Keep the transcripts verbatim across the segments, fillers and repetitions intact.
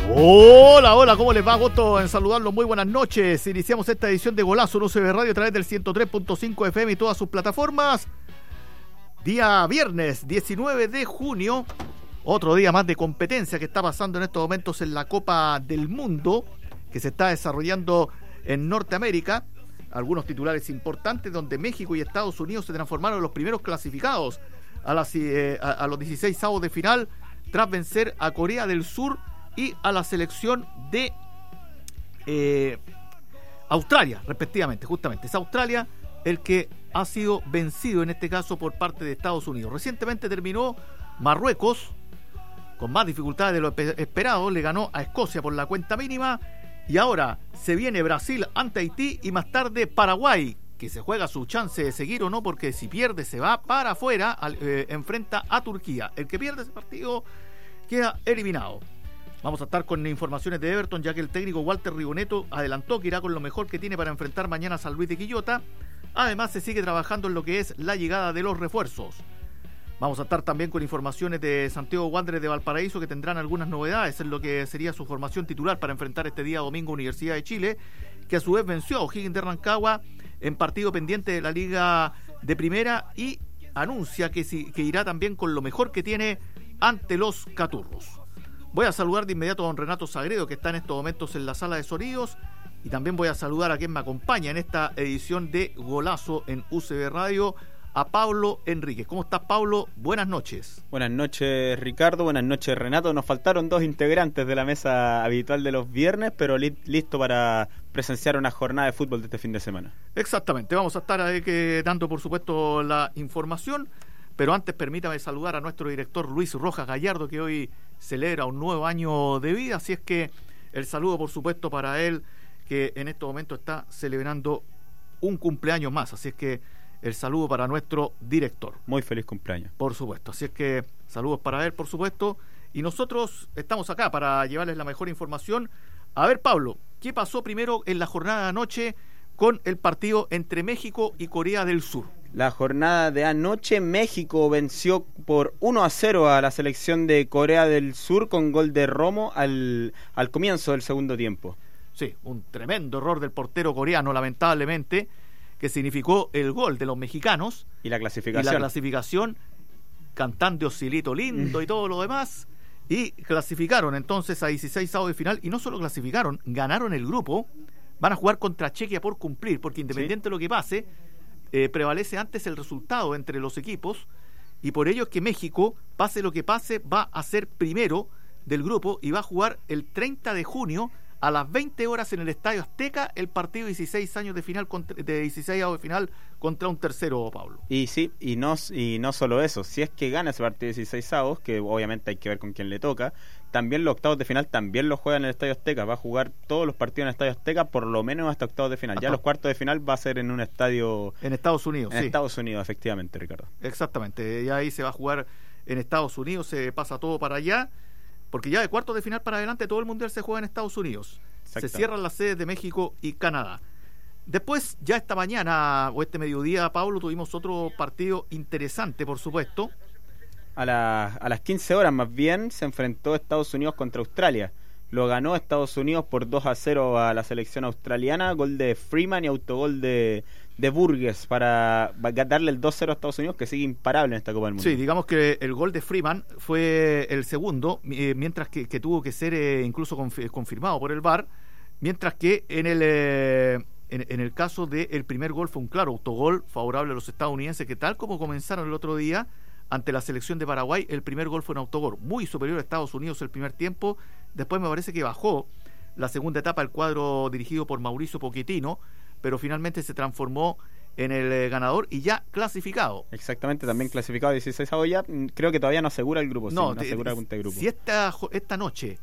Hola, hola, ¿cómo les va? Gusto en saludarlos, muy buenas noches. Iniciamos esta edición de Golazo en U C B Radio a través del ciento tres punto cinco F M y todas sus plataformas. Día viernes diecinueve de junio, otro día más de competencia que está pasando en estos momentos en la Copa del Mundo, que se está desarrollando en Norteamérica. Algunos titulares importantes donde México y Estados Unidos se transformaron en los primeros clasificados a, las, eh, a, a los dieciséis avos de final tras vencer a Corea del Sur y a la selección de eh, Australia, respectivamente, justamente. Es Australia el que ha sido vencido en este caso por parte de Estados Unidos. Recientemente terminó Marruecos, con más dificultades de lo esperado, le ganó a Escocia por la cuenta mínima, y ahora se viene Brasil ante Haití y más tarde Paraguay, que se juega su chance de seguir o no, porque si pierde se va para afuera, eh, enfrenta a Turquía. El que pierde ese partido queda eliminado. Vamos a estar con informaciones de Everton, ya que el técnico Walter Rigoneto adelantó que irá con lo mejor que tiene para enfrentar mañana a San Luis de Quillota. Además, se sigue trabajando en lo que es la llegada de los refuerzos. Vamos a estar también con informaciones de Santiago Wanderers de Valparaíso, que tendrán algunas novedades en lo que sería su formación titular para enfrentar este día domingo Universidad de Chile, que a su vez venció a O'Higgins de Rancagua en partido pendiente de la Liga de Primera, y anuncia que, si, que irá también con lo mejor que tiene ante los Caturros. Voy a saludar de inmediato a don Renato Sagredo, que está en estos momentos en la sala de sonidos, y también voy a saludar a quien me acompaña en esta edición de Golazo en U C B Radio, a Pablo Enríquez. ¿Cómo estás, Pablo? Buenas noches. Buenas noches, Ricardo. Buenas noches, Renato. Nos faltaron dos integrantes de la mesa habitual de los viernes, pero li- listo para presenciar una jornada de fútbol de este fin de semana. Exactamente. Vamos a estar ahí que, dando, por supuesto, la información, pero antes permítame saludar a nuestro director Luis Rojas Gallardo, que hoy celebra un nuevo año de vida, así es que el saludo, por supuesto, para él, que en este momento está celebrando un cumpleaños más, así es que el saludo para nuestro director. Muy feliz cumpleaños. Por supuesto, así es que saludos para él, por supuesto, y nosotros estamos acá para llevarles la mejor información. A ver, Pablo, ¿qué pasó primero en la jornada de anoche con el partido entre México y Corea del Sur? La jornada de anoche, México venció por uno a cero a la selección de Corea del Sur con gol de Romo al, al comienzo del segundo tiempo. Sí, un tremendo error del portero coreano, lamentablemente, que significó el gol de los mexicanos y la clasificación, y la clasificación cantando Oscilito Lindo y todo lo demás, y clasificaron entonces a dieciséis avos de final, y no solo clasificaron, ganaron el grupo. Van a jugar contra Chequia por cumplir, porque independiente ¿Sí? de lo que pase, eh, prevalece antes el resultado entre los equipos, y por ello es que México, pase lo que pase, va a ser primero del grupo y va a jugar el treinta de junio a las veinte horas en el Estadio Azteca el partido de dieciséis años de final contra, de dieciséis avos de final contra un tercero, Pablo. Y sí, y no y no solo eso, si es que gana ese partido de dieciséis avos, que obviamente hay que ver con quién le toca, también los octavos de final también los juega en el Estadio Azteca, va a jugar todos los partidos en el Estadio Azteca por lo menos hasta octavos de final. Hasta ya los cuartos de final va a ser en un estadio en Estados Unidos, en sí. Estados Unidos, efectivamente, Ricardo. Exactamente, ya ahí se va a jugar en Estados Unidos, se pasa todo para allá, porque ya de cuartos de final para adelante todo el mundial se juega en Estados Unidos. Se cierran las sedes de México y Canadá. Después, ya esta mañana o este mediodía, Pablo, tuvimos otro partido interesante, por supuesto. A, la, a las quince horas más bien se enfrentó Estados Unidos contra Australia. Lo ganó Estados Unidos por dos a cero a la selección australiana, gol de Freeman y autogol de, de Burgess para darle el dos cero a Estados Unidos, que sigue imparable en esta Copa del Mundo. Sí, digamos que el gol de Freeman fue el segundo, eh, mientras que, que tuvo que ser eh, incluso conf- confirmado por el V A R, mientras que en el eh, en, en el caso del primer gol fue un claro autogol favorable a los estadounidenses, que tal como comenzaron el otro día ante la selección de Paraguay, el primer gol fue un autogol muy superior a Estados Unidos el primer tiempo. Después me parece que bajó la segunda etapa el cuadro dirigido por Mauricio Pochettino, pero finalmente se transformó en el eh, ganador y ya clasificado. Exactamente, también clasificado dieciséis avos ya. Creo que todavía no asegura el grupo, no, sí, no te, asegura el punto de grupo. Si esta, esta noche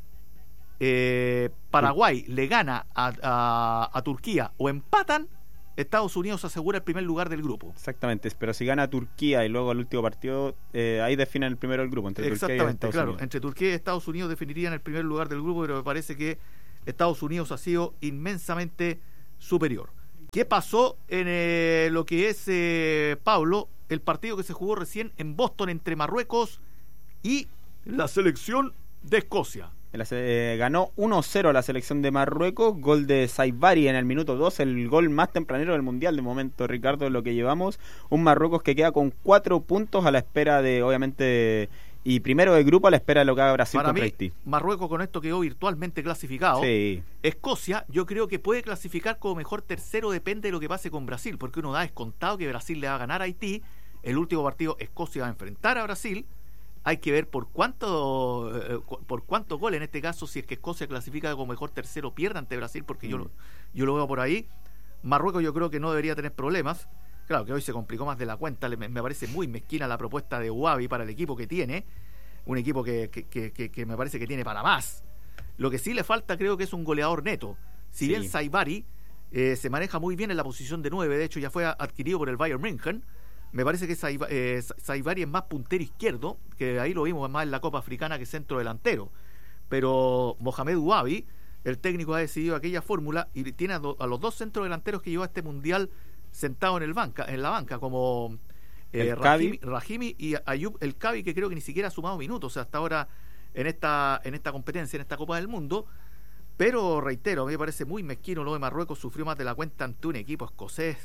eh, Paraguay sí. le gana a, a, a Turquía o empatan, Estados Unidos asegura el primer lugar del grupo. Exactamente, pero si gana Turquía y luego el último partido, eh, ahí definen el primero del grupo. Entre Exactamente, Turquía y Estados claro. Unidos. Entre Turquía y Estados Unidos definirían el primer lugar del grupo, pero me parece que Estados Unidos ha sido inmensamente superior. ¿Qué pasó en eh, lo que es, eh, Pablo, el partido que se jugó recién en Boston entre Marruecos y la selección de Escocia? La, eh, ganó uno cero a la selección de Marruecos, gol de Saibari en el minuto dos, el gol más tempranero del Mundial de momento, Ricardo, de lo que llevamos. Un Marruecos que queda con cuatro puntos a la espera de, obviamente, y primero de grupo a la espera de lo que haga Brasil Para contra mí, Haití. Marruecos con esto quedó virtualmente clasificado. Sí. Escocia, yo creo que puede clasificar como mejor tercero, depende de lo que pase con Brasil, porque uno da descontado que Brasil le va a ganar a Haití. El último partido, Escocia va a enfrentar a Brasil. Hay que ver por cuánto eh, por cuántos goles, en este caso, si es que Escocia clasifica como mejor tercero, pierde ante Brasil, porque mm. yo, lo, yo lo veo por ahí. Marruecos yo creo que no debería tener problemas. Claro que hoy se complicó más de la cuenta. Me, me parece muy mezquina la propuesta de Ouabi para el equipo que tiene. Un equipo que, que, que, que, que me parece que tiene para más. Lo que sí le falta, creo que es un goleador neto. Si sí. bien Saibari eh, se maneja muy bien en la posición de nueve, de hecho ya fue adquirido por el Bayern München. Me parece que Saibari eh, Saibari es más puntero izquierdo, que ahí lo vimos más en la Copa Africana que centro delantero. Pero Mohamed Ouabi, el técnico, ha decidido aquella fórmula y tiene a, do, a los dos centros delanteros que llevó a este mundial sentados en el banca, en la banca, como eh, Rahimi, Rahimi y Ayub El Kabi, que creo que ni siquiera ha sumado minutos, o sea, hasta ahora en esta, en esta competencia, en esta Copa del Mundo. Pero reitero, a mí me parece muy mezquino lo de Marruecos, sufrió más de la cuenta ante un equipo escocés.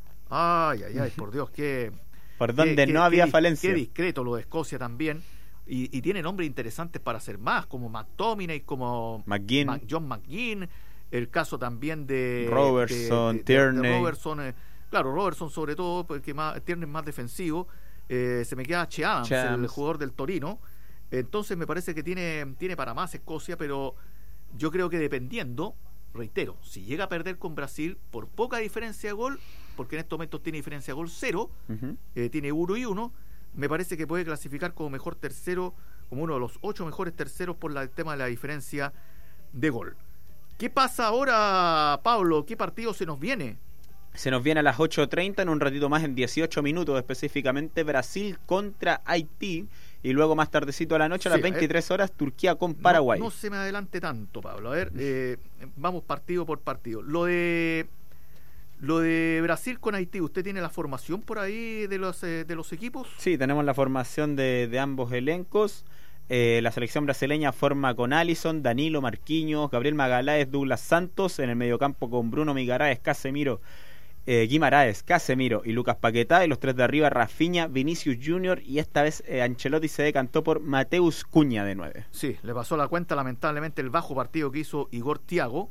Ay, ay, ay, por Dios, qué... por donde qué, no qué, había qué, falencia. Qué discreto lo de Escocia también. Y, y tiene nombres interesantes para hacer más, como McTominay, como McGinn. Mac, John McGinn, el caso también de Robertson, de, de, Tierney. De, de Robertson, eh, claro, Robertson sobre todo, porque más, Tierney es más defensivo. Eh, se me queda Che Adams, el jugador del Torino. Entonces me parece que tiene, tiene para más Escocia, pero yo creo que dependiendo, reitero, si llega a perder con Brasil por poca diferencia de gol, porque en estos momentos tiene diferencia de gol cero, uh-huh. eh, tiene uno y uno, me parece que puede clasificar como mejor tercero, como uno de los ocho mejores terceros por la, el tema de la diferencia de gol. ¿Qué pasa ahora, Pablo? ¿Qué partido se nos viene? Se nos viene a las ocho treinta, en un ratito más, en dieciocho minutos específicamente, Brasil contra Haití. Y luego más tardecito a la noche, a las sí, veintitrés horas, Turquía con Paraguay. No, no se me adelante tanto, Pablo. A ver, eh, vamos partido por partido. Lo de lo de Brasil con Haití, ¿usted tiene la formación por ahí de los eh, de los equipos? Sí, tenemos la formación de, de ambos elencos. Eh, la selección brasileña forma con Alisson, Danilo, Marquinhos, Gabriel Magaláes, Douglas Santos. En el mediocampo con Bruno Migaraes, Casemiro, Eh, Guimaraes, Casemiro y Lucas Paquetá, y los tres de arriba Rafinha, Vinicius Junior, y esta vez eh, Ancelotti se decantó por Mateus Cunha de nueve. Sí, le pasó la cuenta lamentablemente el bajo partido que hizo Igor Thiago,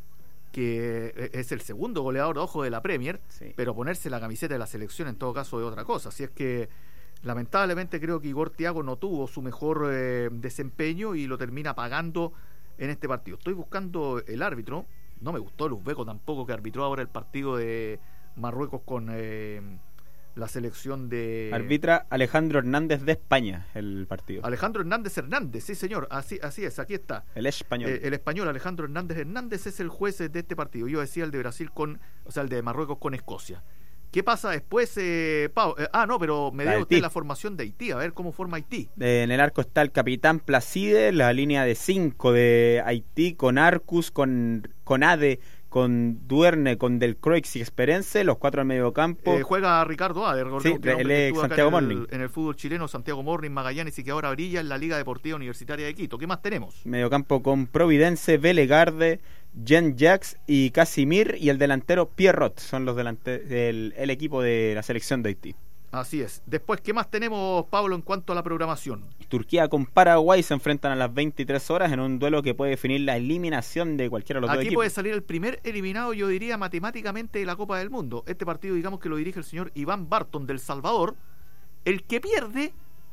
que es el segundo goleador, ojo, de la Premier, sí. Pero ponerse la camiseta de la selección en todo caso es otra cosa, así es que lamentablemente creo que Igor Thiago no tuvo su mejor eh, desempeño y lo termina pagando en este partido. Estoy buscando el árbitro, no me gustó el uzbeco tampoco que arbitró ahora el partido de Marruecos con eh, la selección de... Arbitra Alejandro Hernández de España el partido. Alejandro Hernández Hernández, sí señor, así así es, aquí está. El español. Eh, el español Alejandro Hernández Hernández es el juez de este partido. Yo decía el de Brasil con, o sea, el de Marruecos con Escocia. ¿Qué pasa después, eh, Pau? Eh, ah, no, pero me dio usted la formación de Haití, a ver cómo forma Haití. Eh, en el arco está el capitán Placide, la línea de cinco de Haití con Arcus, con, con Ade, con Duerne, con Del Croix y Esperence, los cuatro al medio campo. Eh, juega Ricardo Ade, sí, el ex Santiago en el, Morning. En el fútbol chileno, Santiago Morning, Magallanes, y que ahora brilla en la Liga Deportiva Universitaria de Quito. ¿Qué más tenemos? Medio campo con Providence, Velegarde, Jean Jacques y Casimir, y el delantero Pierrot. Son los delante el, el equipo de la selección de Haití. Así es. Después, ¿qué más tenemos, Pablo, en cuanto a la programación? Turquía con Paraguay se enfrentan a las veintitrés horas en un duelo que puede definir la eliminación de cualquiera de los Aquí dos equipos. Aquí puede salir el primer eliminado, yo diría, matemáticamente de la Copa del Mundo. Este partido, digamos que lo dirige el señor Iván Barton del Salvador. El que pierde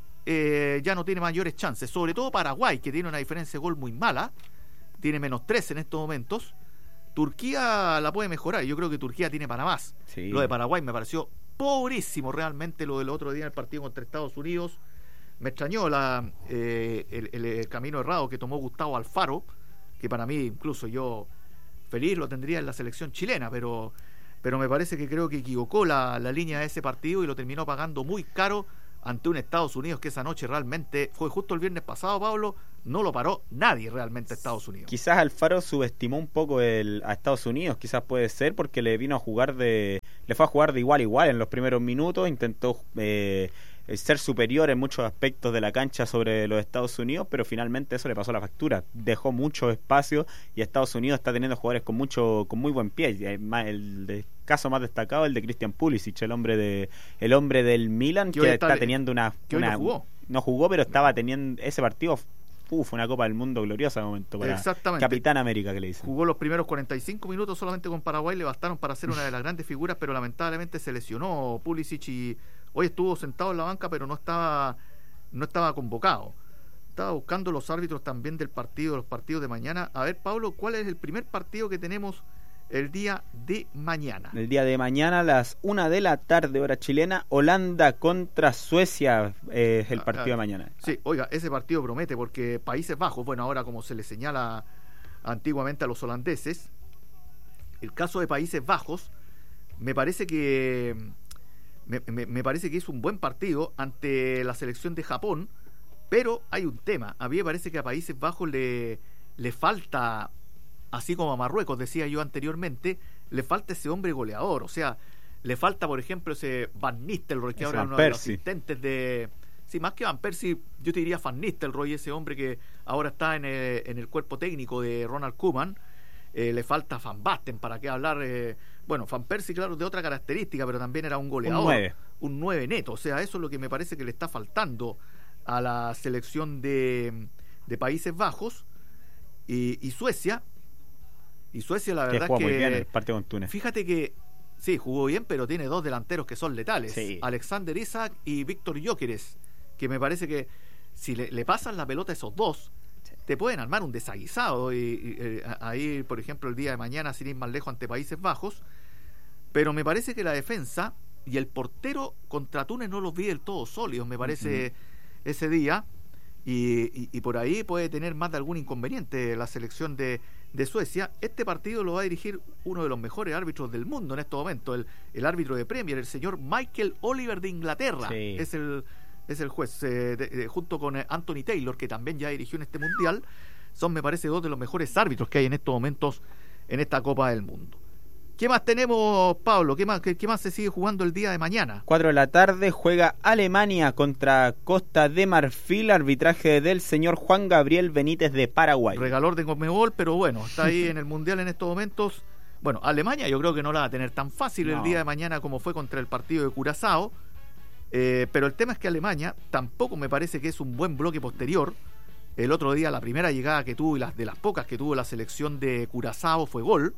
eh, ya no tiene mayores chances, sobre todo Paraguay, que tiene una diferencia de gol muy mala, tiene menos tres en estos momentos. Turquía la puede mejorar, yo creo que Turquía tiene para más. Sí. Lo de Paraguay me pareció pobrísimo realmente, lo del otro día en el partido contra Estados Unidos. Me extrañó la, eh, el, el, el camino errado que tomó Gustavo Alfaro, que para mí incluso yo feliz lo tendría en la selección chilena, pero pero me parece que creo que equivocó la, la línea de ese partido y lo terminó pagando muy caro ante un Estados Unidos que esa noche realmente fue justo el viernes pasado, Pablo, no lo paró nadie realmente a Estados Unidos. Quizás Alfaro subestimó un poco el, a Estados Unidos, quizás puede ser porque le vino a jugar de le fue a jugar de igual a igual en los primeros minutos, intentó eh, eh, ser superior en muchos aspectos de la cancha sobre los Estados Unidos, pero finalmente eso le pasó la factura. Dejó mucho espacio y Estados Unidos está teniendo jugadores con mucho con muy buen pie. El de, caso más destacado el de Christian Pulisic, el hombre de el hombre del Milan, que, que está, está teniendo una, que una no jugó. no jugó, pero estaba teniendo ese partido. Uf, una Copa del Mundo gloriosa de momento para Capitán América, que le dicen. Jugó los primeros cuarenta y cinco minutos solamente con Paraguay, le bastaron para ser una de las grandes figuras, pero lamentablemente se lesionó Pulisic y hoy estuvo sentado en la banca, pero no estaba no estaba convocado. Estaba buscando los árbitros también del partido, los partidos de mañana. A ver, Pablo, ¿cuál es el primer partido que tenemos el día de mañana? El día de mañana a las una de la tarde, hora chilena, Holanda contra Suecia eh, es el partido ah, de mañana. Sí, oiga, ese partido promete porque Países Bajos, bueno, ahora como se le señala antiguamente a los holandeses, el caso de Países Bajos, me parece que me, me, me parece que es un buen partido ante la selección de Japón, pero hay un tema. A mí me parece que a Países Bajos le, le falta... Así como a Marruecos, decía yo anteriormente, le falta ese hombre goleador. O sea, le falta, por ejemplo, ese Van Nistelrooy, que ese ahora es uno de los asistentes de... Sí, más que Van Persie, yo te diría Van Nistelrooy, ese hombre que ahora está en el, en el cuerpo técnico de Ronald Koeman. Eh, le falta Van Basten, para qué hablar... Eh, bueno, Van Persie, claro, de otra característica, pero también era un goleador. Un nueve. Un nueve neto. O sea, eso es lo que me parece que le está faltando a la selección de, de Países Bajos. Y, y Suecia... Y Suecia, la verdad que... que muy bien el partido con Túnez. Fíjate que, sí, jugó bien, pero tiene dos delanteros que son letales. Sí. Alexander Isak y Víctor Gyökeres, que me parece que si le, le pasan la pelota a esos dos, sí, te pueden armar un desaguisado. Y, y, eh, ahí, por ejemplo, el día de mañana, sin ir más lejos, ante Países Bajos. Pero me parece que la defensa y el portero contra Túnez no los vi del todo sólidos, me parece, uh-huh, ese día. Y, y, y por ahí puede tener más de algún inconveniente la selección de, de Suecia. Este partido lo va a dirigir uno de los mejores árbitros del mundo en este momento, el, el árbitro de Premier, el señor Michael Oliver de Inglaterra. Sí. Es el es el juez, eh, de, de, junto con Anthony Taylor, que también ya dirigió en este mundial. Son, me parece, dos de los mejores árbitros que hay en estos momentos en esta Copa del Mundo. ¿Qué más tenemos, Pablo? ¿Qué más, qué, qué más se sigue jugando el día de mañana? cuatro de la tarde juega Alemania contra Costa de Marfil, arbitraje del señor Juan Gabriel Benítez de Paraguay. Regalor de Conmebol, pero bueno, está ahí en el Mundial en estos momentos. Bueno, Alemania yo creo que no la va a tener tan fácil no. el día de mañana como fue contra el partido de Curazao, eh, pero el tema es que Alemania tampoco me parece que es un buen bloque posterior. El otro día la primera llegada que tuvo y las de las pocas que tuvo la selección de Curazao fue gol.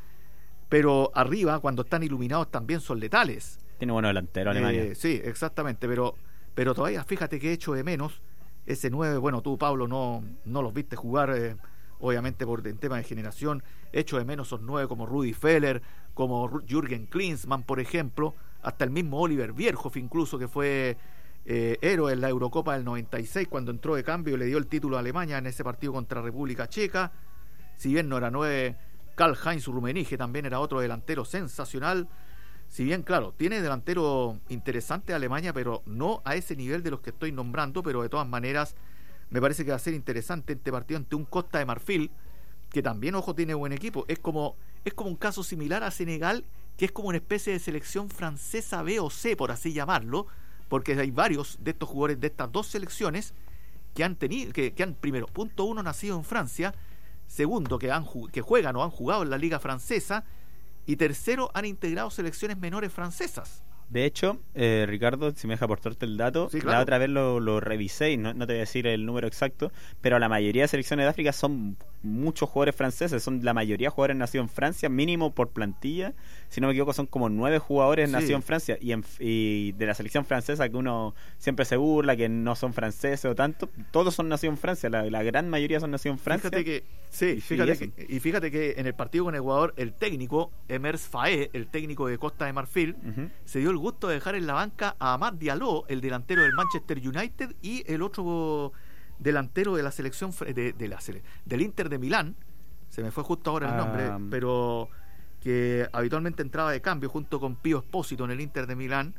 Pero arriba, cuando están iluminados, también son letales. Tiene buenos delanteros Alemania. Eh, sí, exactamente, pero pero todavía fíjate que echo de menos ese nueve. Bueno, tú, Pablo, no, no los viste jugar, eh, obviamente por en tema de generación. Echo de menos esos nueve como Rudi Feller, como Jürgen Klinsmann, por ejemplo, hasta el mismo Oliver Bierhoff, incluso, que fue eh, héroe en la Eurocopa del noventa y seis, cuando entró de cambio y le dio el título a Alemania en ese partido contra República Checa. Si bien no era nueve... Karl-Heinz Rummenigge también era otro delantero sensacional. Si bien, claro, tiene delantero interesante Alemania, pero no a ese nivel de los que estoy nombrando, pero de todas maneras me parece que va a ser interesante este partido ante un Costa de Marfil, que también, ojo, tiene buen equipo. Es como, es como un caso similar a Senegal, que es como una especie de selección francesa B o C, por así llamarlo, porque hay varios de estos jugadores de estas dos selecciones que han tenido, que, que han, primero, punto uno, nacido en Francia, segundo, que, han, que juegan o han jugado en la liga francesa, y tercero, han integrado selecciones menores francesas. De hecho, eh, Ricardo, si me deja aportarte el dato, sí, claro, la otra vez lo, lo revisé y no, no te voy a decir el número exacto, pero la mayoría de selecciones de África son muchos jugadores franceses, son la mayoría jugadores nacidos en Francia, mínimo por plantilla, si no me equivoco son como nueve jugadores sí. nacidos en Francia, y, en, y de la selección francesa que uno siempre se burla, que no son franceses o tanto, todos son nacidos en Francia, la, la gran mayoría son nacidos en Francia. Fíjate que, sí, y fíjate que, y fíjate que en el partido con Ecuador, el técnico, Emers Faé, el técnico de Costa de Marfil, uh-huh, se dio el gusto de dejar en la banca a Amad Diallo, el delantero del Manchester United, y el otro delantero de la selección de, de la del Inter de Milán, se me fue justo ahora el nombre, um, pero que habitualmente entraba de cambio junto con Pío Espósito en el Inter de Milán,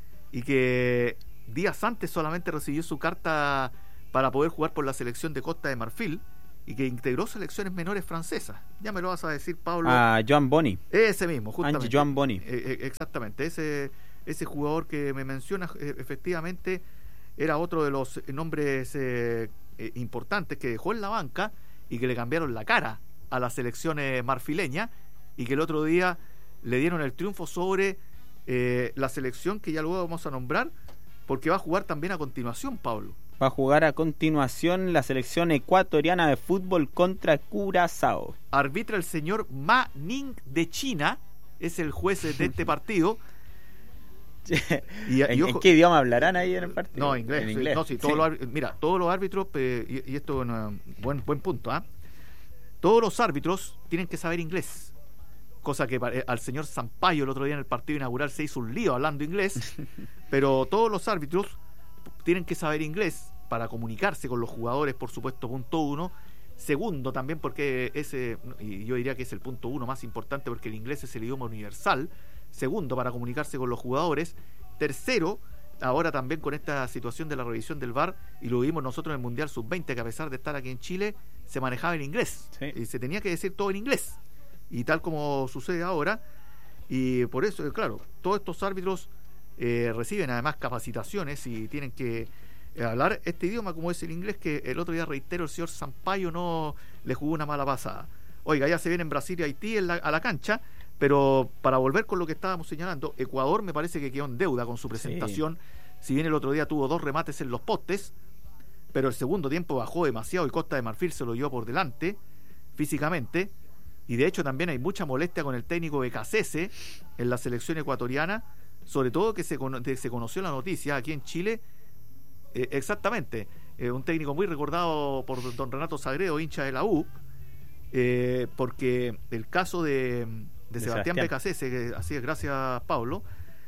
y que días antes solamente recibió su carta para poder jugar por la selección de Costa de Marfil, y que integró selecciones menores francesas. Ya me lo vas a decir, Pablo. Ah, Joan Boni. Ese mismo, justamente. Angie Joan Boni. Eh, eh, exactamente, ese ese jugador que me menciona, eh, efectivamente, era otro de los nombres eh, eh, importantes que dejó en la banca y que le cambiaron la cara a la selección eh, marfileña, y que el otro día le dieron el triunfo sobre eh, la selección que ya luego vamos a nombrar, porque va a jugar también a continuación, Pablo. Va a jugar a continuación la selección ecuatoriana de fútbol contra Curazao. Arbitra el señor Ma Ning de China, es el juez de este partido. y, ¿En, y ojo, ¿En qué idioma hablarán ahí en el partido? No, inglés. ¿En sí, inglés? No, sí, todos sí. Los, mira, todos los árbitros, eh, y, y esto es un buen, buen punto, ¿eh? Todos los árbitros tienen que saber inglés. Cosa que eh, al señor Sampaio el otro día en el partido inaugural se hizo un lío hablando inglés. Pero todos los árbitros tienen que saber inglés para comunicarse con los jugadores, por supuesto, punto uno. Segundo, también porque ese, y yo diría que es el punto uno más importante, porque el inglés es el idioma universal. Segundo, para comunicarse con los jugadores. Tercero, ahora también con esta situación de la revisión del V A R, y lo vimos nosotros en el Mundial sub veinte, que a pesar de estar aquí en Chile, se manejaba en inglés. Sí. Y se tenía que decir todo en inglés. Y tal como sucede ahora. Y por eso, claro, todos estos árbitros eh, reciben además capacitaciones y tienen que eh, hablar este idioma como es el inglés, que el otro día, reitero, el señor Sampaio no le jugó una mala pasada. Oiga, ya se viene en Brasil y Haití en la, a la cancha. Pero para volver con lo que estábamos señalando, Ecuador me parece que quedó en deuda con su presentación. Sí. Si bien el otro día tuvo dos remates en los postes, pero el segundo tiempo bajó demasiado y Costa de Marfil se lo llevó por delante físicamente. Y de hecho también hay mucha molestia con el técnico Becasese en la selección ecuatoriana, sobre todo que se, que se conoció la noticia aquí en Chile. Eh, exactamente, eh, un técnico muy recordado por don Renato Sagredo, hincha de la U, eh, porque el caso de... de Sebastián, Sebastián Becasese, que así es, gracias Pablo,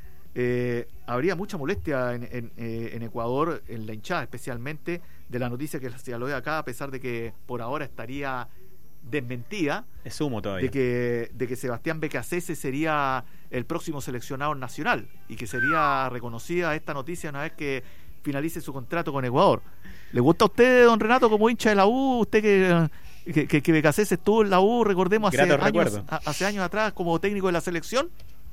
eh, habría mucha molestia en, en, eh, en Ecuador, en la hinchada especialmente, de la noticia que se lo de acá, a pesar de que por ahora estaría desmentida. Es humo todavía. De que, de que Sebastián Becasese sería el próximo seleccionador nacional y que sería reconocida esta noticia una vez que finalice su contrato con Ecuador. ¿Le gusta a usted, don Renato, como hincha de la U? Usted que... Que, que, que Becasese estuvo en la U, recordemos, hace años, a, hace años atrás como técnico de la selección.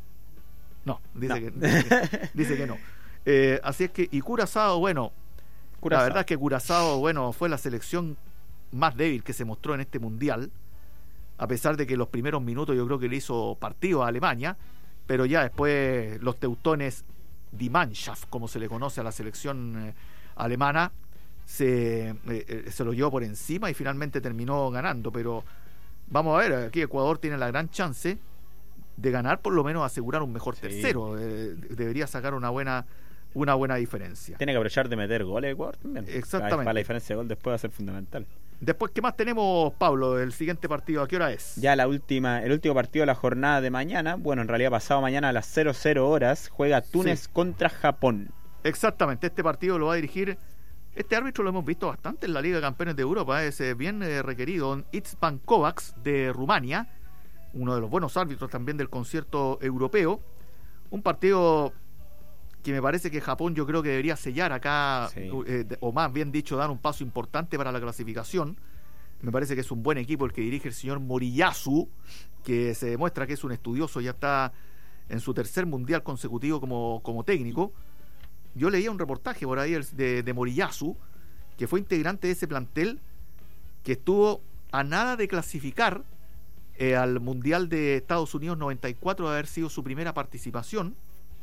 No, dice, no. Que, dice, que, dice que no. Eh, así es que, y Curazao, bueno, Curazao. La verdad es que Curazao, bueno, fue la selección más débil que se mostró en este mundial, a pesar de que los primeros minutos yo creo que le hizo partido a Alemania, pero ya después los teutones Die Mannschaft, como se le conoce a la selección eh, alemana, Se, eh, se lo llevó por encima y finalmente terminó ganando. Pero vamos a ver, aquí Ecuador tiene la gran chance de ganar, por lo menos asegurar un mejor sí. tercero. Eh, debería sacar una buena una buena diferencia. Tiene que aprovechar de meter goles Ecuador también. Exactamente. Para la diferencia de gol después va a ser fundamental. Después, ¿qué más tenemos, Pablo? El siguiente partido, ¿a qué hora es? Ya la última, el último partido de la jornada de mañana. Bueno, en realidad pasado mañana a las cero cero horas juega Túnez sí. contra Japón. Exactamente, este partido lo va a dirigir... Este árbitro lo hemos visto bastante en la Liga de Campeones de Europa, es eh, bien eh, requerido, Itzban Kovacs de Rumania, uno de los buenos árbitros también del concierto europeo. Un partido que me parece que Japón yo creo que debería sellar acá, sí. eh, o más bien dicho, dar un paso importante para la clasificación. Me parece que es un buen equipo el que dirige el señor Moriyasu, que se demuestra que es un estudioso, ya está en su tercer mundial consecutivo como, como técnico. Yo leía un reportaje por ahí de, de Moriyasu, que fue integrante de ese plantel que estuvo a nada de clasificar eh, al Mundial de Estados Unidos noventa y cuatro, de haber sido su primera participación,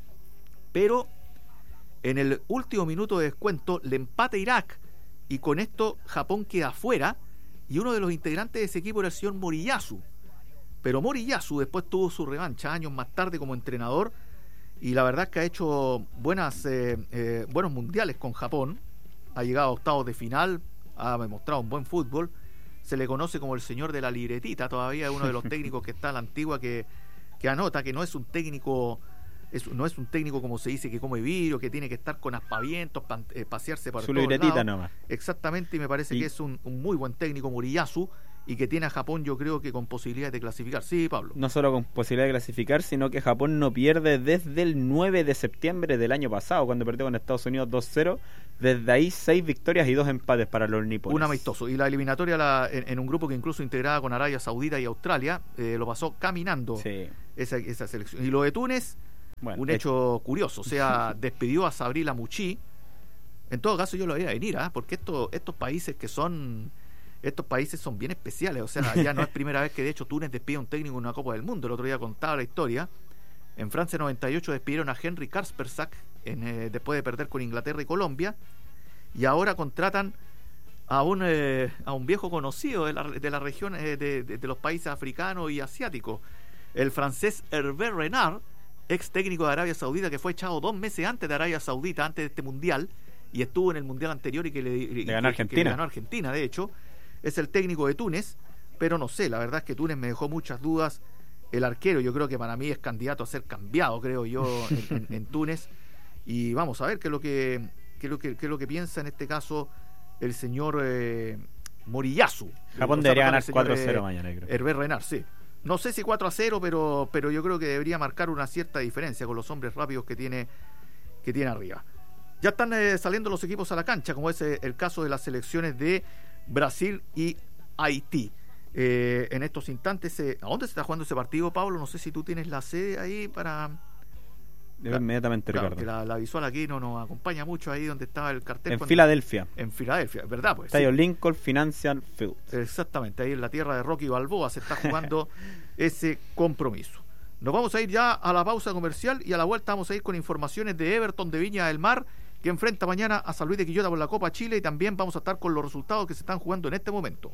pero en el último minuto de descuento le empata Irak y con esto Japón queda afuera, y uno de los integrantes de ese equipo era el señor Moriyasu. Pero Moriyasu después tuvo su revancha años más tarde como entrenador, y la verdad es que ha hecho buenas eh, eh, buenos mundiales con Japón, ha llegado a octavos de final, ha demostrado un buen fútbol, se le conoce como el señor de la libretita, todavía es uno de los técnicos que está a la antigua, que, que anota que no es un técnico es, no es un técnico como se dice que come vidrio, que tiene que estar con aspavientos, pan, eh, pasearse por su todos libretita lados. Nomás. Exactamente, y me parece y... que es un, un muy buen técnico Moriyasu, y que tiene a Japón yo creo que con posibilidades de clasificar. Sí, Pablo. No solo con posibilidad de clasificar, sino que Japón no pierde desde el nueve de septiembre del año pasado, cuando perdió con Estados Unidos dos cero. Desde ahí seis victorias y dos empates para los nipones. Un amistoso. Y la eliminatoria la, en, en un grupo que incluso integraba con Arabia Saudita y Australia, eh, lo pasó caminando sí. esa, esa selección. Y lo de Túnez, Bueno, un hecho curioso. O sea, despidió a Sabrina Muchi. En todo caso, yo lo veía venir, ¿eh? Porque esto, estos países que son... Estos países son bien especiales. O sea, ya no es primera vez que, de hecho, Túnez despide a un técnico en una Copa del Mundo. El otro día contaba la historia. En Francia noventa y ocho despidieron a Henry Kaspersak en, eh, después de perder con Inglaterra y Colombia. Y ahora contratan a un eh, a un viejo conocido de la, de la región eh, de, de, de los países africanos y asiáticos, el francés Hervé Renard, ex técnico de Arabia Saudita, que fue echado dos meses antes de Arabia Saudita, antes de este mundial, y estuvo en el mundial anterior y que le, le que, ganó Argentina. que le ganó Argentina, de hecho. Es el técnico de Túnez, pero no sé, la verdad es que Túnez me dejó muchas dudas. El arquero, yo creo que para mí es candidato a ser cambiado, creo yo, en, en, en Túnez. Y vamos a ver qué es lo que, qué es lo que, qué es lo que piensa en este caso el señor eh, Moriyasu. Japón O sea, debería perdón, ganar el señor, cuatro a cero eh, mañana, creo. Hervé Renard, sí. No sé si cuatro a cero, pero, pero yo creo que debería marcar una cierta diferencia con los hombres rápidos que tiene, que tiene arriba. Ya están eh, saliendo los equipos a la cancha, como es eh, el caso de las selecciones de Brasil y Haití. Eh, en estos instantes, eh, ¿a dónde se está jugando ese partido, Pablo? No sé si tú tienes la sede ahí para... Debe inmediatamente, claro, Ricardo. que la, la visual aquí no nos acompaña mucho, ahí donde estaba el cartel. En cuando... Filadelfia. En Filadelfia, ¿verdad? Pues, Estadio sí. Lincoln Financial Field. Exactamente, ahí en la tierra de Rocky Balboa se está jugando ese compromiso. Nos vamos a ir ya a la pausa comercial y a la vuelta vamos a ir con informaciones de Everton de Viña del Mar, que enfrenta mañana a San Luis de Quillota por la Copa Chile, y también vamos a estar con los resultados que se están jugando en este momento.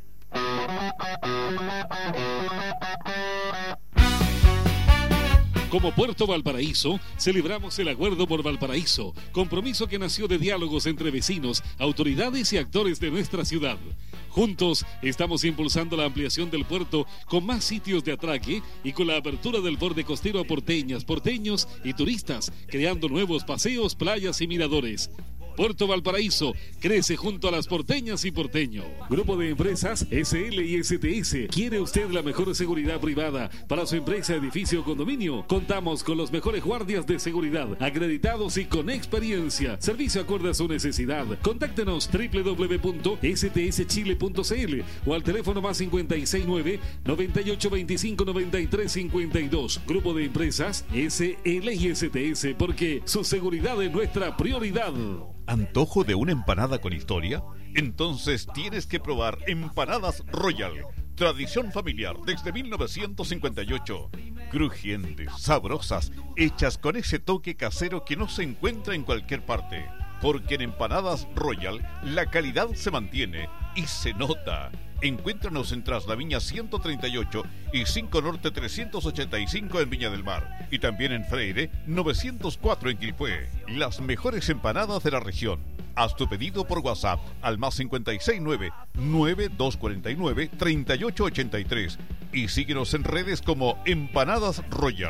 Como Puerto Valparaíso, celebramos el Acuerdo por Valparaíso, compromiso que nació de diálogos entre vecinos, autoridades y actores de nuestra ciudad. Juntos estamos impulsando la ampliación del puerto con más sitios de atraque y con la apertura del borde costero a porteñas, porteños y turistas, creando nuevos paseos, playas y miradores. Puerto Valparaíso crece junto a las porteñas y porteños. Grupo de Empresas S L y S T S. ¿Quiere usted la mejor seguridad privada para su empresa, edificio o condominio? Contamos con los mejores guardias de seguridad, acreditados y con experiencia. Servicio acorde a su necesidad. Contáctenos doble u doble u doble u punto s t s chile punto c l o al teléfono más cinco seis nueve, noventa y ocho veinticinco, noventa y tres cincuenta y dos. Grupo de Empresas S L y S T S, porque su seguridad es nuestra prioridad. ¿Antojo de una empanada con historia? Entonces tienes que probar Empanadas Royal. Tradición familiar desde mil novecientos cincuenta y ocho. Crujientes, sabrosas, hechas con ese toque casero que no se encuentra en cualquier parte. Porque en Empanadas Royal la calidad se mantiene y se nota. Encuéntranos en Traslaviña ciento treinta y ocho y cinco Norte trescientos ochenta y cinco en Viña del Mar. Y también en Freire novecientos cuatro en Quilpué. Las mejores empanadas de la región. Haz tu pedido por WhatsApp al más cinco seis nueve, nueve dos cuatro nueve, tres ocho ocho tres y síguenos en redes como Empanadas Royal.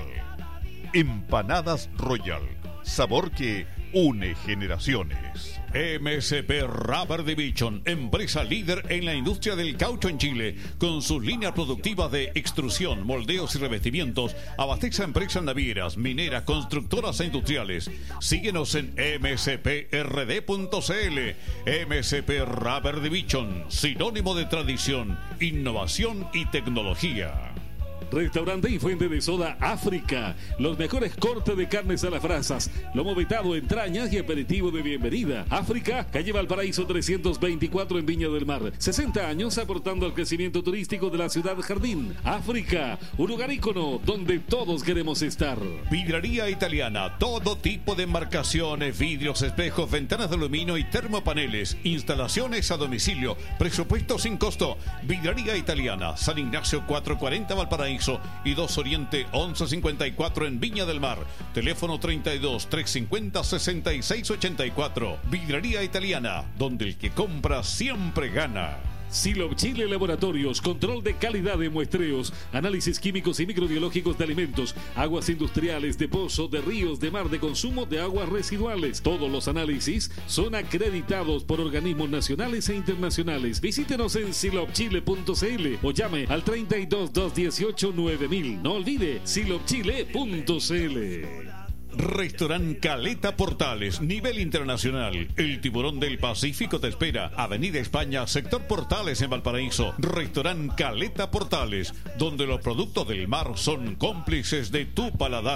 Empanadas Royal. Sabor que une generaciones. M S P Rubber Division, empresa líder en la industria del caucho en Chile, con sus líneas productivas de extrusión, moldeos y revestimientos, abastece a empresas navieras, mineras, constructoras e industriales. Síguenos en m s p r d punto c l. M S P Rubber Division, sinónimo de tradición, innovación y tecnología. Restaurante y fuente de soda África. Los mejores cortes de carnes a las brasas, lomo vetado, entrañas y aperitivo de bienvenida. África, calle Valparaíso trescientos veinticuatro en Viña del Mar. sesenta años aportando al crecimiento turístico de la ciudad jardín. África, un lugar ícono donde todos queremos estar. Vidraría Italiana, todo tipo de embarcaciones, vidrios, espejos, ventanas de aluminio y termopaneles. Instalaciones a domicilio, presupuesto sin costo. Vidraría Italiana, San Ignacio cuatrocientos cuarenta Valparaíso y dos Oriente once cincuenta y cuatro en Viña del Mar. Teléfono treinta y dos, trescientos cincuenta, sesenta y seis ochenta y cuatro. Vidrería Italiana, donde el que compra siempre gana. Silop Chile Laboratorios, control de calidad de muestreos, análisis químicos y microbiológicos de alimentos, aguas industriales, de pozo, de ríos, de mar, de consumo de aguas residuales. Todos los análisis son acreditados por organismos nacionales e internacionales. Visítenos en silop chile punto c l o llame al treinta y dos, doscientos dieciocho, nueve mil. No olvide silop chile punto c l. Restaurant Caleta Portales, nivel internacional. El tiburón del Pacífico te espera. Avenida España, sector Portales en Valparaíso. Restaurant Caleta Portales, donde los productos del mar son cómplices de tu paladar.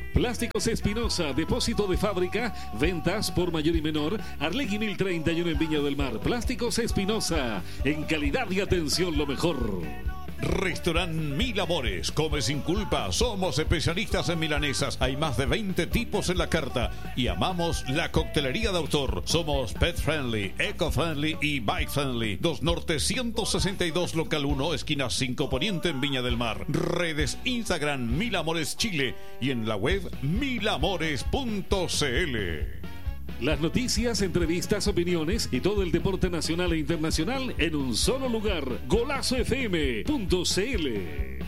Plásticos Espinosa, depósito de fábrica, ventas por mayor y menor, Arlegui mil treinta y uno en Viña del Mar. Plásticos Espinosa, en calidad y atención lo mejor. Restaurant Mil Amores, come sin culpa, somos especialistas en milanesas, hay más de veinte tipos en la carta y amamos la coctelería de autor. Somos pet friendly, eco friendly y bike friendly. dos Norte ciento sesenta y dos, local uno, esquina cinco Poniente en Viña del Mar. Redes Instagram Mil Amores Chile y en la web mil amores punto c l. Las noticias, entrevistas, opiniones y todo el deporte nacional e internacional en un solo lugar. Golazo F M punto c l.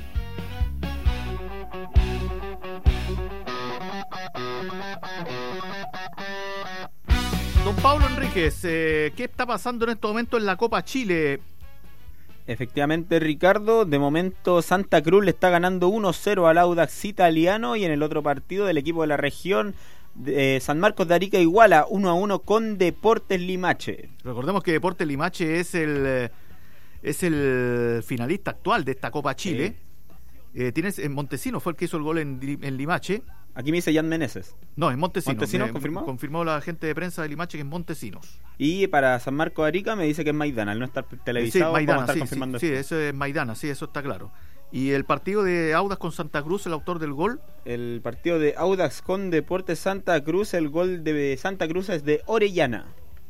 Don Pablo Enríquez, eh, ¿qué está pasando en este momento en la Copa Chile? Efectivamente, Ricardo, de momento Santa Cruz le está ganando uno cero al Audax Italiano, y en el otro partido del equipo de la región, Eh, San Marcos de Arica iguala uno a uno con Deportes Limache. Recordemos que Deportes Limache es el es el finalista actual de esta Copa Chile. Sí. Eh, tienes en Montesinos fue el que hizo el gol en, en Limache. Aquí me dice Jan Meneses. No, en Montesinos. ¿Montesinos me, confirmó? Confirmó la gente de prensa de Limache que es Montesinos. Y para San Marcos de Arica me dice que es Maidana, al no estar televisado. Sí, Maidana, estar sí, confirmando sí, sí, eso es Maidana, sí, eso está claro. Y el partido de Audax con Santa Cruz, el autor del gol. El partido de Audax con Deportes Santa Cruz, el gol de Santa Cruz es de Orellana.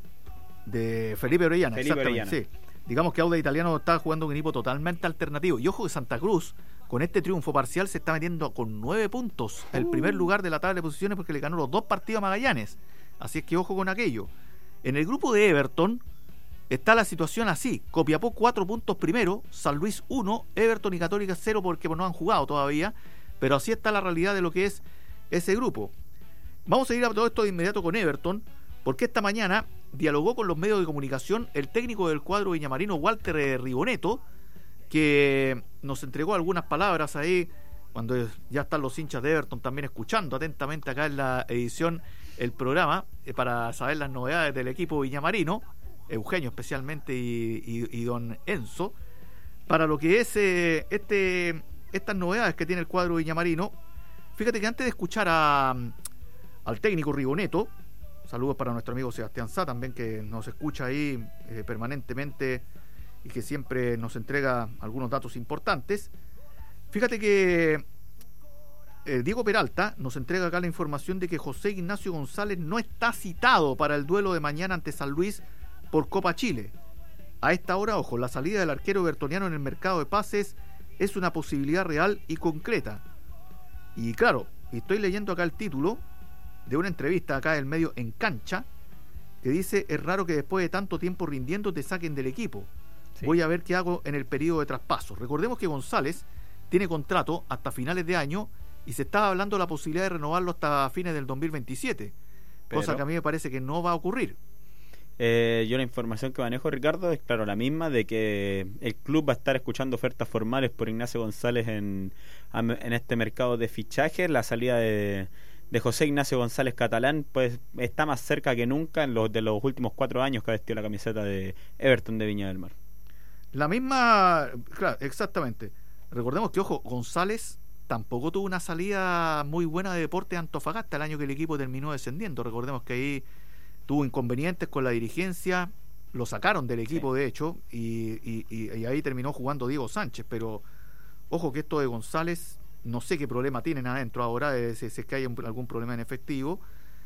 De Felipe Orellana, Felipe exactamente, Orellana. Sí. Digamos que Audax Italiano está jugando un equipo totalmente alternativo. Y ojo que Santa Cruz, con este triunfo parcial, se está metiendo con nueve puntos el uh. primer lugar de la tabla de posiciones, porque le ganó los dos partidos a Magallanes. Así es que ojo con aquello. En el grupo de Everton está la situación así: Copiapó cuatro puntos primero, San Luis uno, Everton y Católica cero, porque no han jugado todavía, pero así está la realidad de lo que es ese grupo. Vamos a ir a todo esto de inmediato con Everton, porque esta mañana dialogó con los medios de comunicación el técnico del cuadro viñamarino, Walter Rigoneto, que nos entregó algunas palabras ahí, cuando ya están los hinchas de Everton también escuchando atentamente acá en la edición el programa, eh, para saber las novedades del equipo viñamarino, Eugenio especialmente y, y, y don Enzo, para lo que es eh, este estas novedades que tiene el cuadro viñamarino. Fíjate que antes de escuchar a, al técnico Rigoneto, saludos para nuestro amigo Sebastián Sá también, que nos escucha ahí eh, permanentemente y que siempre nos entrega algunos datos importantes. Fíjate que eh, Diego Peralta nos entrega acá la información de que José Ignacio González no está citado para el duelo de mañana ante San Luis por Copa Chile. A esta hora, ojo, la salida del arquero bertoniano en el mercado de pases es una posibilidad real y concreta. Y claro, estoy leyendo acá el título de una entrevista acá del medio En Cancha, que dice: es raro que después de tanto tiempo rindiendo te saquen del equipo. Sí. Voy a ver qué hago en el periodo de traspaso. Recordemos que González tiene contrato hasta finales de año y se estaba hablando de la posibilidad de renovarlo hasta fines del dos mil veintisiete, Pero... cosa que a mí me parece que no va a ocurrir. Eh, yo la información que manejo, Ricardo, es claro la misma, de que el club va a estar escuchando ofertas formales por Ignacio González en, en este mercado de fichajes. La salida de, de José Ignacio González Catalán pues está más cerca que nunca en los de los últimos cuatro años que ha vestido la camiseta de Everton de Viña del Mar. La misma, claro, exactamente. Recordemos que, ojo, González tampoco tuvo una salida muy buena de Deportes Antofagasta el año que el equipo terminó descendiendo. Recordemos que ahí tuvo inconvenientes con la dirigencia, lo sacaron del equipo, sí. de hecho, y, y, y, y ahí terminó jugando Diego Sánchez. Pero ojo que esto de González, no sé qué problema tienen adentro ahora, si es que hay un, algún problema en efectivo.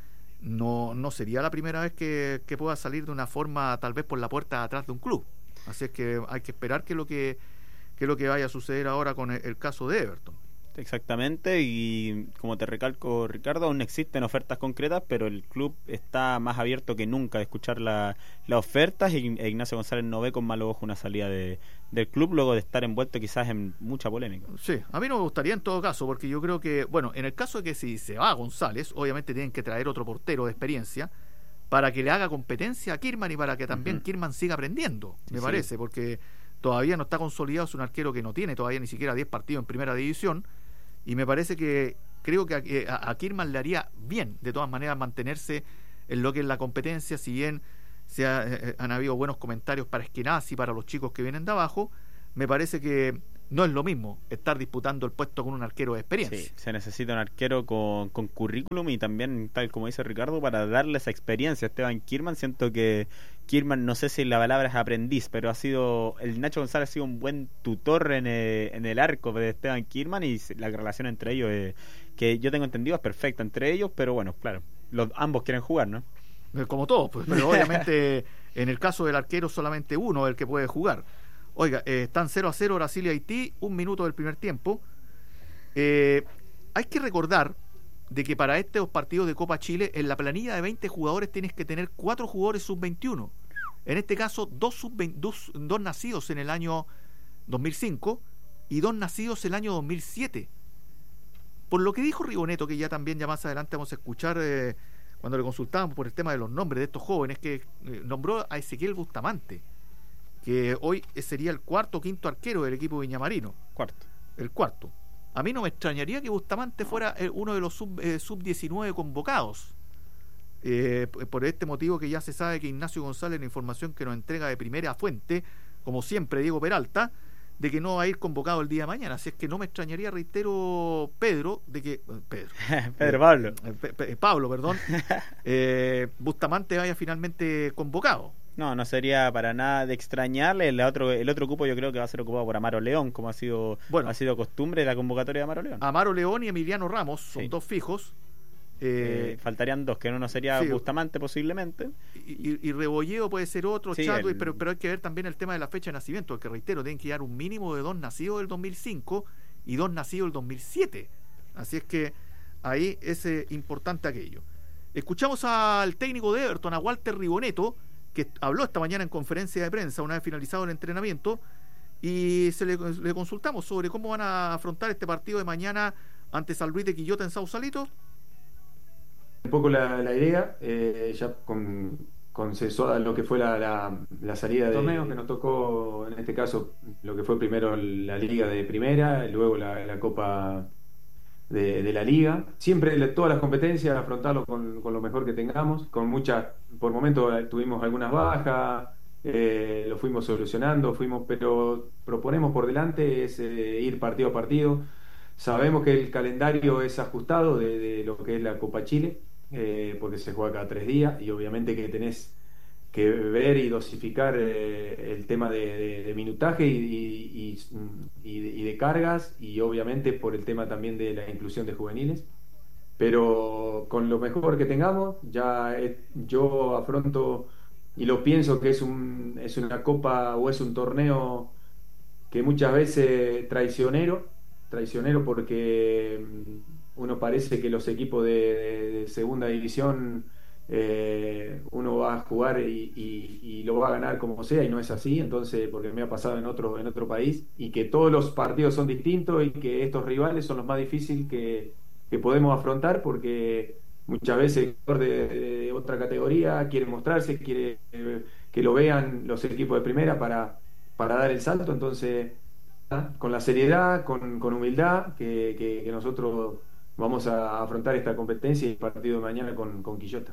No, no sería la primera vez que, que pueda salir de una forma, tal vez por la puerta de atrás de un club. Así es que hay que esperar que lo que, que lo que vaya a suceder ahora con el, el caso de Everton. Exactamente, y como te recalco, Ricardo, aún existen ofertas concretas, pero el club está más abierto que nunca de escuchar la, las ofertas, y Ignacio González no ve con malo ojo una salida de, del club luego de estar envuelto quizás en mucha polémica. Sí, a mí no me gustaría en todo caso, porque yo creo que, bueno, en el caso de que si se va González, obviamente tienen que traer otro portero de experiencia para que le haga competencia a Kirman y para que también uh-huh. Kirman siga aprendiendo, me sí. parece, porque todavía no está consolidado, es un arquero que no tiene todavía ni siquiera diez partidos en primera división. Y me parece que creo que a, a Kirman le haría bien, de todas maneras, mantenerse en lo que es la competencia. Si bien se ha, eh, han habido buenos comentarios para Eskenazi, para los chicos que vienen de abajo, me parece que no es lo mismo estar disputando el puesto con un arquero de experiencia. Sí, se necesita un arquero con, con currículum y también, tal como dice Ricardo, para darle esa experiencia a Esteban Kirman. Siento que Kirman, no sé si la palabra es aprendiz, pero ha sido, el Nacho González ha sido un buen tutor en el, en el arco de Esteban Kirman, y la relación entre ellos, eh, que yo tengo entendido, es perfecta entre ellos, pero bueno, claro, los ambos quieren jugar, ¿no? Como todos, pues, pero obviamente en el caso del arquero solamente uno es el que puede jugar. Oiga, eh, están cero a cero Brasil y Haití, un minuto del primer tiempo. Eh, hay que recordar de que para estos partidos de Copa Chile, en la planilla de veinte jugadores tienes que tener cuatro jugadores sub veintiuno. En este caso, dos, sub veinte, dos, dos nacidos en el año dos mil cinco y dos nacidos en el año dos mil siete. Por lo que dijo Rigoneto, que ya también ya más adelante vamos a escuchar, eh, cuando le consultábamos por el tema de los nombres de estos jóvenes, que eh, nombró a Ezequiel Bustamante, que hoy sería el cuarto o quinto arquero del equipo viñamarino. Cuarto. El cuarto. A mí no me extrañaría que Bustamante fuera uno de los sub, eh, sub diecinueve convocados. Eh, por este motivo que ya se sabe que Ignacio González, la información que nos entrega de primera fuente, como siempre Diego Peralta, de que no va a ir convocado el día de mañana. Así es que no me extrañaría, reitero, Pedro, de que... Pedro. Pedro Pablo. Eh, Pe, Pe, Pablo, perdón. eh, Bustamante vaya finalmente convocado. No, no sería para nada de extrañarle. El otro, el otro cupo yo creo que va a ser ocupado por Amaro León, como ha sido, bueno, ha sido costumbre de la convocatoria de Amaro León. Amaro León y Emiliano Ramos son sí. dos fijos. Eh, eh, faltarían dos, que uno sería sí, Bustamante posiblemente. Y, y, y Rebolleo puede ser otro, sí, Chadwick, el... pero, pero hay que ver también el tema de la fecha de nacimiento, porque reitero, tienen que llegar un mínimo de dos nacidos del dos mil cinco y dos nacidos del dos mil siete. Así es que ahí es eh, importante aquello. Escuchamos al técnico de Everton, a Walter Rigoneto, que habló esta mañana en conferencia de prensa una vez finalizado el entrenamiento, y se le, le consultamos sobre cómo van a afrontar este partido de mañana ante San Luis de Quillota en Sausalito. Un poco la, la idea, eh, ya con, consensuada lo que fue la, la, la salida de torneo, que nos tocó en este caso lo que fue primero la Liga de Primera, luego la, la Copa de, de la Liga. Siempre todas las competencias, afrontarlo con, con lo mejor que tengamos, con muchas, por momentos tuvimos algunas bajas, eh, lo fuimos solucionando, fuimos, pero proponemos por delante es eh, ir partido a partido. Sabemos que el calendario es ajustado de, de lo que es la Copa Chile, eh, porque se juega cada tres días y obviamente que tenés que ver y dosificar eh, el tema de, de, de minutaje y, y, y, y, de, y de cargas, y obviamente por el tema también de la inclusión de juveniles, pero con lo mejor que tengamos. Ya eh, yo afronto y lo pienso que es, un, es una copa o es un torneo que muchas veces traicionero traicionero porque uno parece que los equipos de, de, de segunda división eh, uno va a jugar y, y, y lo va a ganar como sea, y no es así. Entonces, porque me ha pasado en otro en otro país, y que todos los partidos son distintos y que estos rivales son los más difíciles que, que podemos afrontar, porque muchas veces el jugador de, de otra categoría quiere mostrarse, quiere eh, que lo vean los equipos de primera para, para dar el salto. Entonces, con la seriedad, con, con humildad, que, que, que nosotros vamos a afrontar esta competencia y el partido de mañana con, con Quillota.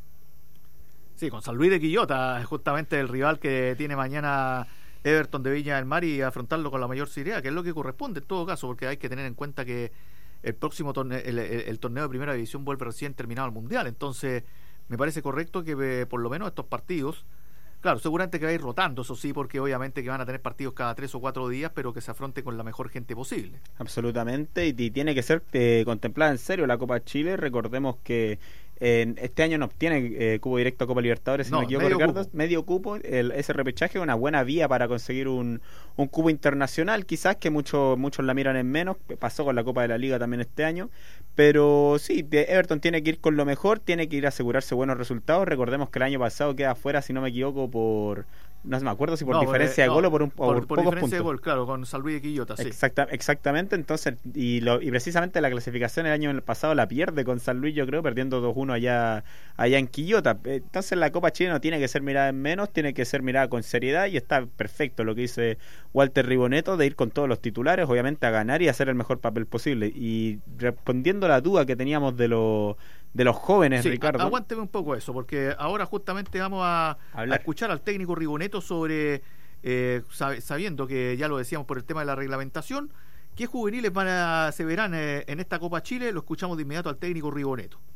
Sí, con San Luis de Quillota, justamente el rival que tiene mañana Everton de Viña del Mar, y afrontarlo con la mayor seriedad, que es lo que corresponde en todo caso, porque hay que tener en cuenta que el próximo torneo, el, el, el torneo de primera división vuelve recién terminado el Mundial. Entonces me parece correcto que eh, por lo menos estos partidos, claro, seguramente que va a ir rotando, eso sí, porque obviamente que van a tener partidos cada tres o cuatro días, pero que se afronte con la mejor gente posible. Absolutamente, y, y tiene que ser eh, contemplada en serio la Copa Chile. Recordemos que eh, este año no obtiene eh, cupo directo a Copa Libertadores, si no, no me equivoco, medio Ricardo, cupo. medio cupo. El, ese repechaje es una buena vía para conseguir un, un cupo internacional, quizás que muchos muchos la miran en menos. Pasó con la Copa de la Liga también este año, pero sí, Everton tiene que ir con lo mejor, tiene que ir a asegurarse buenos resultados. Recordemos que el año pasado queda afuera, si no me equivoco, por no me acuerdo si por no, diferencia eh, de gol no, o por un por, por, por pocos diferencia puntos. de gol, claro, con San Luis de Quillota, sí. Exacta, exactamente, entonces y, lo, y precisamente la clasificación el año pasado la pierde con San Luis, yo creo, perdiendo dos uno allá allá en Quillota. Entonces la Copa Chile no tiene que ser mirada en menos, tiene que ser mirada con seriedad, y está perfecto lo que dice Walter Rigoneto de ir con todos los titulares, obviamente a ganar y hacer el mejor papel posible. Y respondiendo a la duda que teníamos de los de los jóvenes, sí, Ricardo. Aguánteme un poco eso, porque ahora justamente vamos a, a escuchar al técnico Rigoneto sobre eh, sab- sabiendo que ya lo decíamos por el tema de la reglamentación, ¿qué juveniles van a, se verán eh, en esta Copa Chile? Lo escuchamos de inmediato al técnico Riboneto.